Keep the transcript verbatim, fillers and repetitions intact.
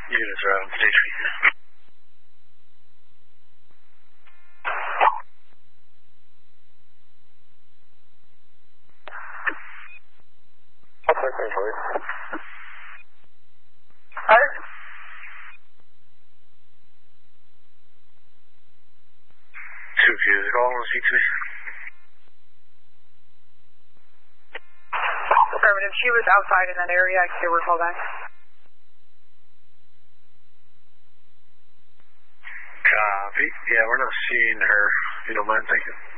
Units are out on stage. Alright. Two Q, is it all on speak to me? Affirmative. She was outside in that area. I can give her a call back. Copy. Yeah, we're not seeing her. You don't mind, thank you.